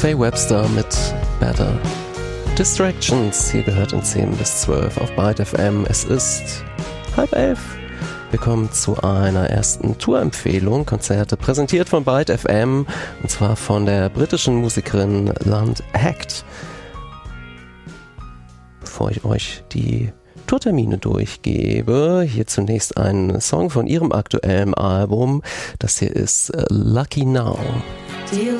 Faye Webster mit Better Distractions. Hier gehört in 10 bis 12 auf Byte FM. Es ist 10:30. Willkommen zu einer ersten Tourempfehlung. Konzerte präsentiert von Byte FM und zwar von der britischen Musikerin Land Act. Bevor ich euch die Tourtermine durchgebe, hier zunächst ein Song von ihrem aktuellen Album. Das hier ist Lucky Now.